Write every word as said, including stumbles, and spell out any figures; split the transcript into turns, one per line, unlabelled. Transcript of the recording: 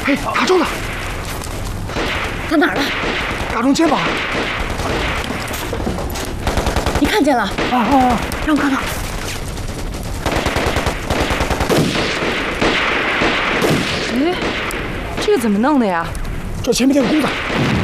哎，打中了！
打哪儿了？
打中肩膀。
你看见了？
啊啊！
让我看看。
哎，这个怎么弄的呀？
这前面那个弓子。